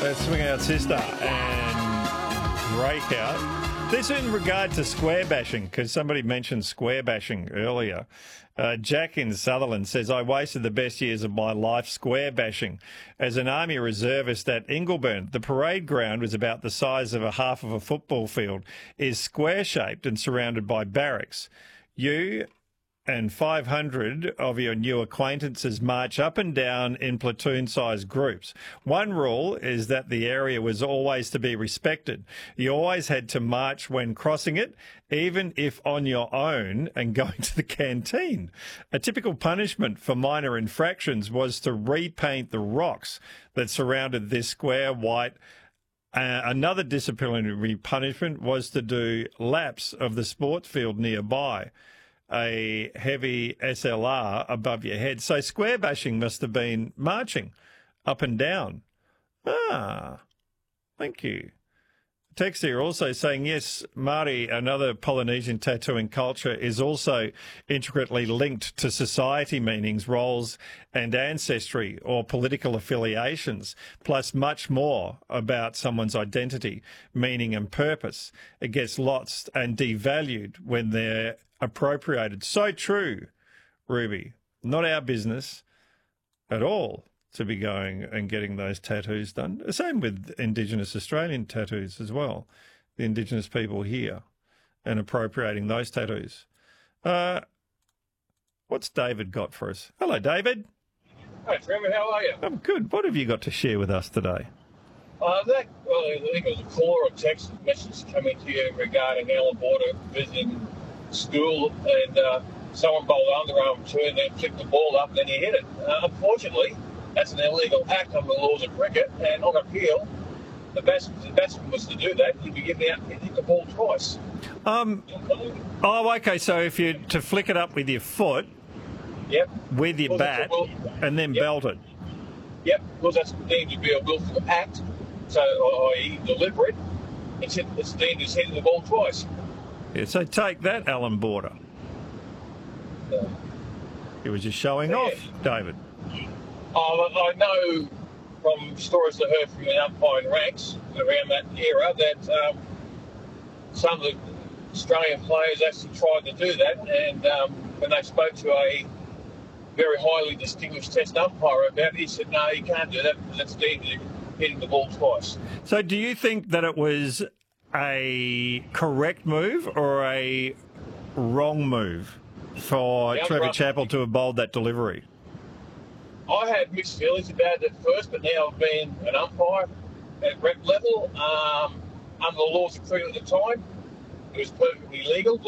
Swing Out Sister and Breakout. This in regard to square bashing, because somebody mentioned square bashing earlier. Jack in Sutherland says, I wasted the best years of my life square bashing. As an army reservist at Ingleburn, the parade ground was about the size of a half of a football field, is square-shaped and surrounded by barracks. You and 500 of your new acquaintances march up and down in platoon-sized groups. One rule is that the area was always to be respected. You always had to march when crossing it, even if on your own and going to the canteen. A typical punishment for minor infractions was to repaint the rocks that surrounded this square white. Another disciplinary punishment was to do laps of the sports field nearby. A heavy SLR above your head. So square bashing must have been marching up and down. Thank you. Text here also saying, yes, Māori, another Polynesian tattooing culture, is also intricately linked to society meanings, roles and ancestry or political affiliations, plus much more about someone's identity, meaning and purpose. It gets lost and devalued when they're appropriated. So true, Ruby. Not our business at all to be going and getting those tattoos done. The same with Indigenous Australian tattoos as well. The Indigenous people here and appropriating those tattoos. What's David got for us? Hello, David. Hi, Trevor. How are you? I'm good. What have you got to share with us today? I think it was a call or a text message coming to you regarding Alan Border visiting school, and someone bowled underarm to and then flicked the ball up and then he hit it. Unfortunately, that's an illegal act under the laws of cricket, and on appeal, the batsman was to do that. He'd be given out and hit the ball twice. Okay. So if you to flick it up with your foot, yep, with your bat, and then belt it. Yep, because that's deemed to be a willful act, so i.e. deliberate. It's deemed as hitting the ball twice. Yeah, so take that, Alan Border. It was just showing off, David. I know from stories I heard from the umpiring ranks around that era that some of the Australian players actually tried to do that, and when they spoke to a very highly distinguished test umpire about it, he said, no, you can't do that because that's deemed hitting the ball twice. So do you think that it was a correct move or a wrong move for Trevor Chappell to have bowled that delivery? I had mixed feelings about it at first, but now I've been an umpire at rep level. Under the laws of cricket at the time, it was perfectly legal.